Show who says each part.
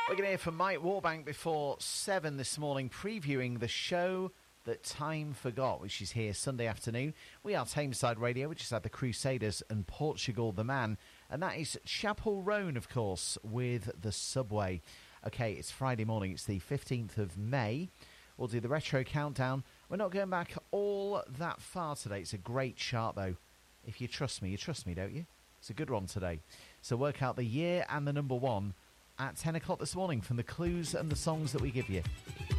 Speaker 1: We're going to hear from Mike Warbank before 7 this morning, previewing the show that time forgot, which is here Sunday afternoon. We are Tameside Radio, which is at the Crusaders and Portugal the Man, and that is Chapel Roan, of course, with the Subway. Okay, it's Friday morning, it's the 15th of May. We'll do the retro countdown. We're not going back all that far today. It's a great chart, though. If you trust me, don't you? It's a good one today. So work out the year and the number one at 10 o'clock this morning from the clues and the songs that we give you.